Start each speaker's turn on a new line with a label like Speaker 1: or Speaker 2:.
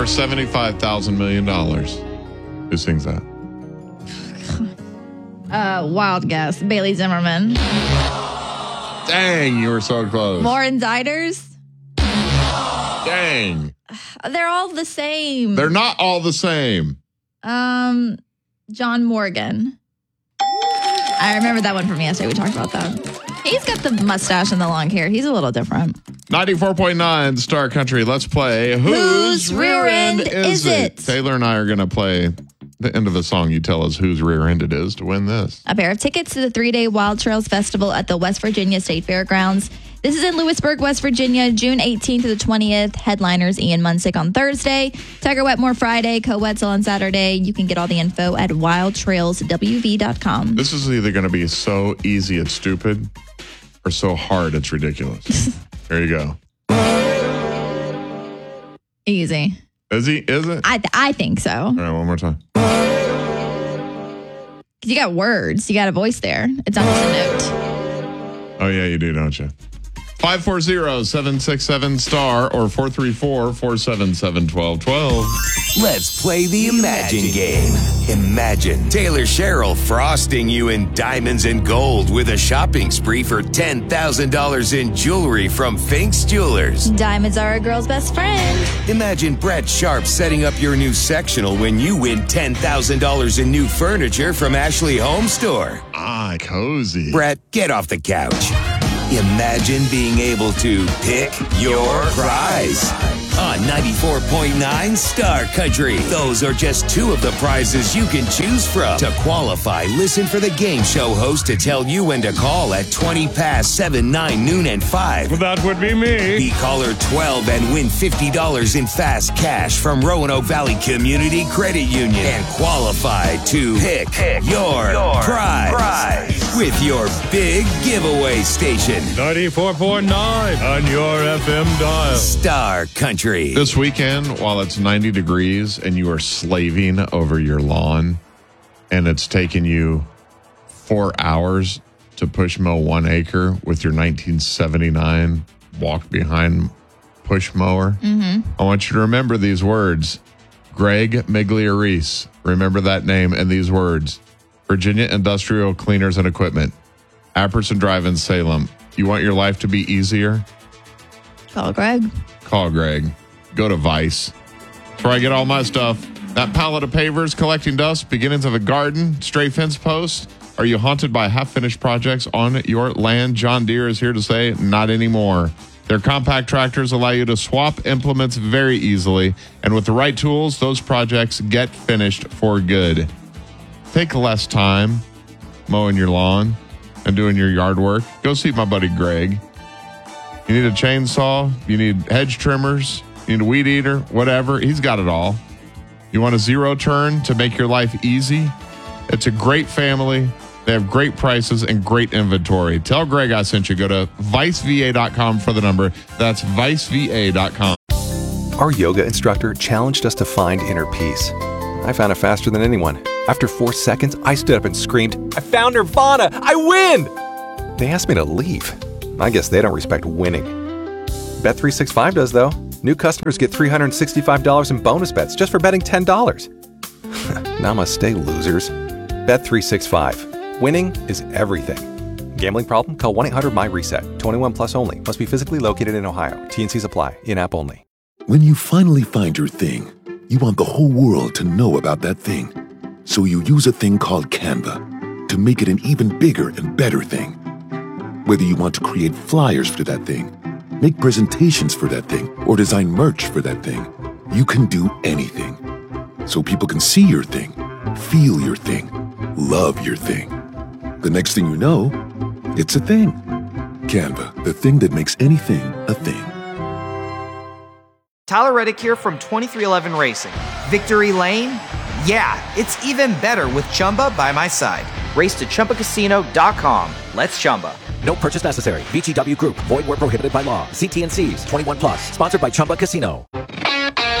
Speaker 1: $75,000 million. Who sings that?
Speaker 2: Wild guess. Bailey Zimmerman.
Speaker 1: Dang, you were so close.
Speaker 2: Lauren Diders.
Speaker 1: Dang.
Speaker 2: They're all the same.
Speaker 1: They're not all the same.
Speaker 2: John Morgan. I remember that one from yesterday. We talked about that. He's got the mustache and the long hair. He's a little different.
Speaker 1: 94.9 Star Country. Let's play Whose Rear End Is It? Taylor and I are going to play the end of the song. You tell us whose rear end it is to win this.
Speaker 2: A pair of tickets to the 3-day Wild Trails Festival at the West Virginia State Fairgrounds. This is in Lewisburg, West Virginia, June 18th to the 20th. Headliners Ian Munsick on Thursday, Tiger Wetmore Friday, Co-Wetzel on Saturday. You can get all the info at wildtrailswv.com.
Speaker 1: This is either going to be so easy it's stupid or so hard it's ridiculous. There you go.
Speaker 2: Easy.
Speaker 1: Is it?
Speaker 2: I think so.
Speaker 1: All right, one more time.
Speaker 2: You got words. You got a voice there. It's not just a note.
Speaker 1: Oh, yeah, you do, don't you? 540-767-STAR or 434-477-1212.
Speaker 3: Let's play the Imagine game. Imagine Taylor Sherrill frosting you in diamonds and gold with a shopping spree for $10,000 in jewelry from Fink's Jewelers.
Speaker 2: Diamonds are a girl's best friend.
Speaker 3: Imagine Brett Sharp setting up your new sectional when you win $10,000 in new furniture from Ashley Home Store.
Speaker 1: Ah, cozy.
Speaker 3: Brett, get off the couch. Imagine being able to pick your prize on 94.9 Star Country. Those are just two of the prizes you can choose from. To qualify, listen for the game show host to tell you when to call at 20 past 7, 9, noon, and 5.
Speaker 4: Well, that would be me.
Speaker 3: Be caller 12 and win $50 in fast cash from Roanoke Valley Community Credit Union. And qualify to pick your prize with your big giveaway station.
Speaker 4: 94.9 on your FM dial.
Speaker 3: Star Country.
Speaker 1: This weekend, while it's 90 degrees and you are slaving over your lawn and it's taken you 4 hours to push mow 1 acre with your 1979 walk behind push mower, I want you to remember these words. Greg Migliarese. Remember that name and these words. Virginia Industrial Cleaners and Equipment. Apperson Drive in Salem. You want your life to be easier?
Speaker 2: Call Greg.
Speaker 1: Call Greg. Go to Vice. That's where I get all my stuff. That pallet of pavers collecting dust, beginnings of a garden, stray fence posts. Are you haunted by half-finished projects on your land? John Deere is here to say not anymore. Their compact tractors allow you to swap implements very easily. And with the right tools, those projects get finished for good. Take less time mowing your lawn and doing your yard work. Go see my buddy Greg. You need a chainsaw, you need hedge trimmers, you need a weed eater, whatever. He's got it all. You want a zero turn to make your life easy? It's a great family. They have great prices and great inventory. Tell Greg I sent you. Go to viceva.com for the number. That's viceva.com.
Speaker 5: Our yoga instructor challenged us to find inner peace. I found it faster than anyone. After 4 seconds, I stood up and screamed, "I found Nirvana! I win!" They asked me to leave. I guess they don't respect winning. Bet365 does, though. New customers get $365 in bonus bets just for betting $10. Namaste, losers. Bet365. Winning is everything. Gambling problem? Call 1-800-MY-RESET. 21 plus only. Must be physically located in Ohio. T&Cs apply. In-app only.
Speaker 6: When you finally find your thing, you want the whole world to know about that thing. So you use a thing called Canva to make it an even bigger and better thing. Whether you want to create flyers for that thing, make presentations for that thing, or design merch for that thing, you can do anything. So people can see your thing, feel your thing, love your thing. The next thing you know, it's a thing. Canva, the thing that makes anything a thing.
Speaker 7: Tyler Reddick here from 2311 Racing. Victory Lane? Yeah, it's even better with Chumba by my side. Race to ChumbaCasino.com. Let's Chumba.
Speaker 8: No purchase necessary. VGW Group. Void where prohibited by law. See T&Cs. 21 plus. Sponsored by Chumba Casino.